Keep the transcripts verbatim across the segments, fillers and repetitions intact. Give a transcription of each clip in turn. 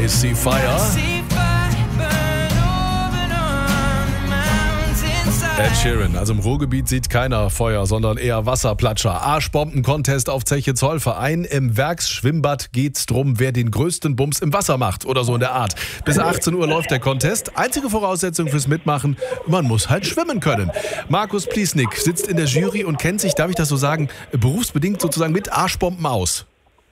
I See Fire. Ed Sheeran, also im Ruhrgebiet sieht keiner Feuer, sondern eher Wasserplatscher. Arschbomben-Contest auf Zeche Zollverein. Im Werksschwimmbad geht's drum, wer den größten Bums im Wasser macht oder so in der Art. Bis achtzehn Uhr läuft der Contest. Einzige Voraussetzung fürs Mitmachen, man muss halt schwimmen können. Markus Pliesnik sitzt in der Jury und kennt sich, darf ich das so sagen, berufsbedingt sozusagen mit Arschbomben aus.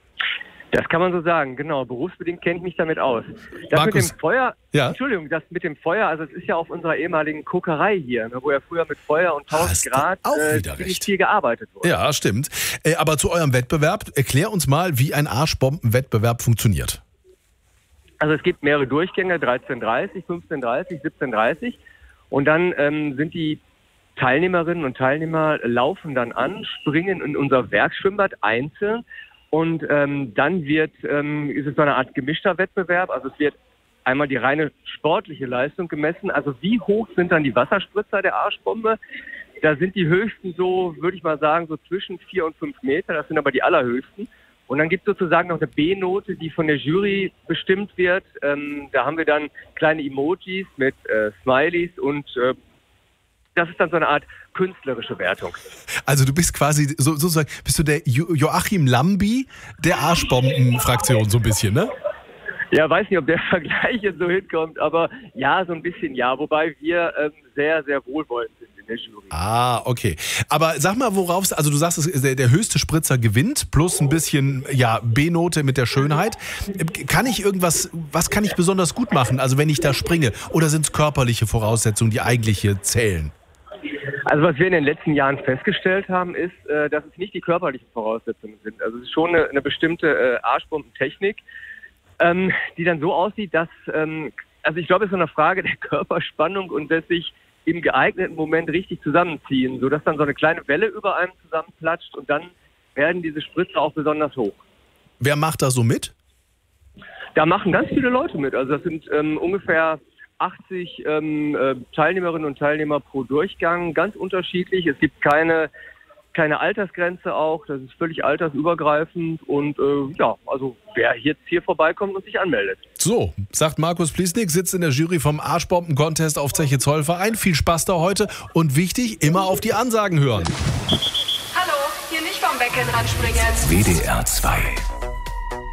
Das kann man so sagen, genau. Berufsbedingt kenne ich mich damit aus. Das Markus, mit dem Feuer, ja? Entschuldigung, das mit dem Feuer, also es ist ja auf unserer ehemaligen Kokerei hier, ne, wo ja früher mit Feuer und tausend Grad auch äh, wieder ziemlich recht. viel gearbeitet wurde. Ja, stimmt. Äh, aber zu eurem Wettbewerb, erklär uns mal, wie ein Arschbombenwettbewerb funktioniert. Also es gibt mehrere Durchgänge, dreizehn Uhr dreißig, fünfzehn Uhr dreißig, siebzehn Uhr dreißig und dann ähm, sind die Teilnehmerinnen und Teilnehmer laufen dann an, springen in unser Werksschwimmbad einzeln. Und ähm, dann wird, ähm, ist es so eine Art gemischter Wettbewerb. Also es wird einmal die reine sportliche Leistung gemessen. Also wie hoch sind dann die Wasserspritzer der Arschbombe? Da sind die höchsten so, würde ich mal sagen, so zwischen vier und fünf Meter. Das sind aber die allerhöchsten. Und dann gibt es sozusagen noch eine B-Note, die von der Jury bestimmt wird. Ähm, da haben wir dann kleine Emojis mit äh, Smileys und äh, das ist dann so eine Art künstlerische Wertung. Also du bist quasi so, sozusagen, bist du der jo- Joachim Lambi der Arschbomben-Fraktion so ein bisschen, ne? Ja, weiß nicht, ob der Vergleich jetzt so hinkommt, aber ja, so ein bisschen ja. Wobei wir ähm, sehr, sehr wohlwollend sind in der Jury. Ah, okay. Aber sag mal, worauf, also du sagst, es ist der, der höchste Spritzer gewinnt, plus ein bisschen, ja, B-Note mit der Schönheit. Kann ich irgendwas, was kann ich besonders gut machen, also wenn ich da springe? Oder sind es körperliche Voraussetzungen, die eigentlich hier zählen? Also was wir in den letzten Jahren festgestellt haben, ist, äh, dass es nicht die körperlichen Voraussetzungen sind. Also es ist schon eine, eine bestimmte äh, Arschbombentechnik, ähm, die dann so aussieht, dass, ähm, also ich glaube, es ist so eine Frage der Körperspannung und des sich im geeigneten Moment richtig zusammenziehen, sodass dann so eine kleine Welle über einem zusammenplatscht und dann werden diese Spritzer auch besonders hoch. Wer macht da so mit? Da machen ganz viele Leute mit. Also das sind ähm, ungefähr achtzig ähm, äh, Teilnehmerinnen und Teilnehmer pro Durchgang, ganz unterschiedlich. Es gibt keine, keine Altersgrenze auch, das ist völlig altersübergreifend und äh, ja, also wer jetzt hier vorbeikommt und sich anmeldet. So, sagt Markus Pliesnik, sitzt in der Jury vom Arschbomben-Contest auf Zeche Zollverein. Viel Spaß da heute und wichtig, immer auf die Ansagen hören. Hallo, hier nicht vom Becken ranspringen. W D R zwei